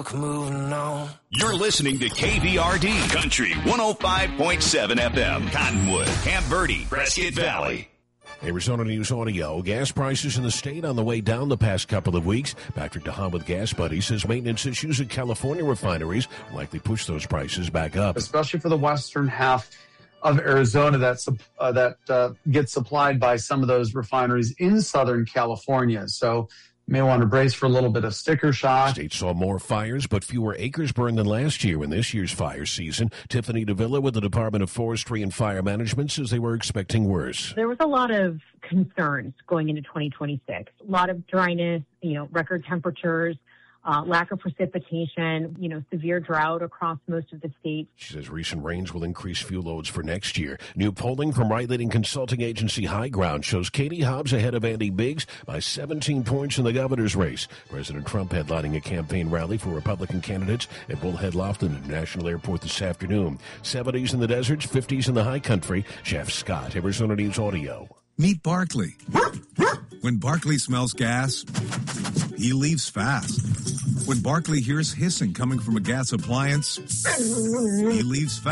Moving on. You're listening to KVRD Country 105.7 FM, Cottonwood, Camp Verde, Prescott Valley. Arizona News Audio. Gas prices in the state on the way down the past couple of weeks. Patrick DeHaan with Gas Buddy says maintenance issues at California refineries likely push those prices back up. Especially for the western half of Arizona that gets supplied by some of those refineries in Southern California. So you may want to brace for a little bit of sticker shock. The state saw more fires, but fewer acres burned than last year in this year's fire season. Tiffany Davila with the Department of Forestry and Fire Management says they were expecting worse. There was a lot of concerns going into 2026. A lot of dryness, record temperatures, lack of precipitation, severe drought across most of the state. She says recent rains will increase fuel loads for next year. New polling from right-leaning consulting agency High Ground shows Katie Hobbs ahead of Andy Biggs by 17 points in the governor's race. President Trump headlining a campaign rally for Republican candidates at Bullhead Lofton International Airport this afternoon. 70s in the deserts, 50s in the high country. Jeff Scott, Arizona News Audio. Meet Barkley. When Barkley smells gas, he leaves fast. When Barkley hears hissing coming from a gas appliance, he leaves fast.